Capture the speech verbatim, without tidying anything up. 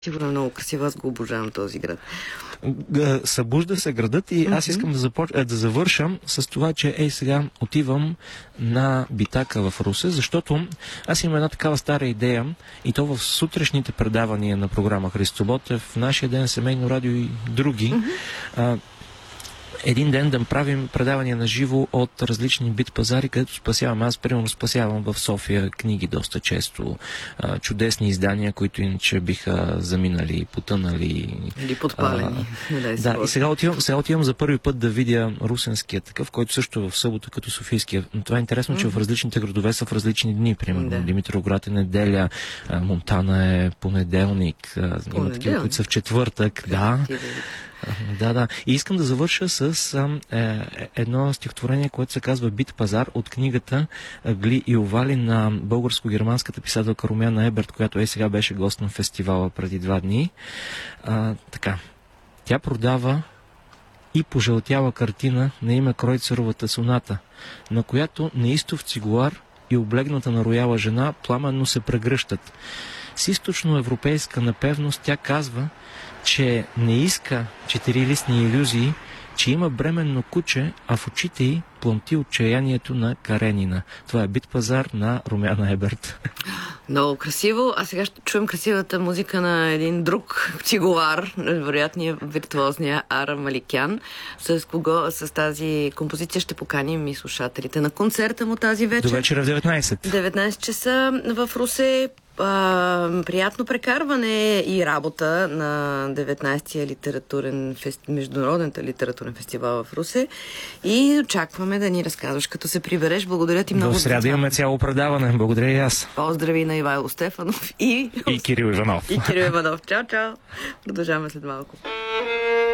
Сигурно е много красиво, аз го обожавам този град. Събужда се градът и аз искам да, започ... да завършам с това, че ей сега отивам на Битака в Русе, защото аз имам една такава стара идея и то в сутрешните предавания на програма Христо Ботев, в нашия ден, Семейно радио и други, mm-hmm. един ден да правим предавания на живо от различни бит пазари, където спасявам. Аз, примерно, спасявам в София книги доста често, а, чудесни издания, които иначе биха заминали, потънали. Или подпалени. А, да, и сега отивам, сега отивам за първи път да видя русенския такъв, който също е в събота като софийския. Но това е интересно, че mm-hmm. в различните градове са в различни дни. Примерно, да. Димитровград е неделя, а, Монтана е понеделник, а, има такива, които са в четвъртък. Да. Да, да. И искам да завърша с а, е, едно стихотворение, което се казва Бит пазар от книгата Гли и овали на българско-германската писателка Румяна Еберт, която е сега беше гост на фестивала преди два дни. А, така. Тя продава и пожълтяла картина на име Кройцеровата соната, на която неистов цигуар и облегната на рояла жена пламенно се прегръщат. С източноевропейска напевност тя казва, че не иска четирилистни илюзии, че има бременно куче, а в очите й пламти отчаянието на Каренина. Това е Бит пазар на Румяна Еберт. Много красиво. А сега ще чуем красивата музика на един друг цигуар, вероятния виртуозния Ара Маликян, с кого с тази композиция ще поканим и слушателите на концерта му тази вечер. До вечера в деветнайсет. деветнайсет часа в Русе. А, приятно прекарване и работа на деветнайсетия литературен фест... Международната литературен фестивал в Русе и очакваме да ни разказваш като се прибереш. Благодаря ти много. В сряда имаме цяло предаване. Благодаря и аз. Поздрави на Ивайло Стефанов и... И Кирил Иванов. И Кирил Иванов. Чао, чао. Продължаваме след малко.